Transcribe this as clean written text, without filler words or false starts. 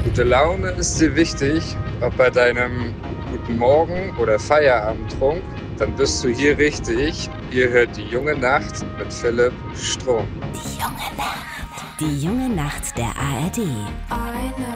Gute Laune ist dir wichtig, ob bei deinem guten Morgen oder Feierabendtrunk, dann bist du hier richtig. Ihr hört die junge Nacht mit Philipp Strunk. Die junge Nacht. Die junge Nacht der ARD.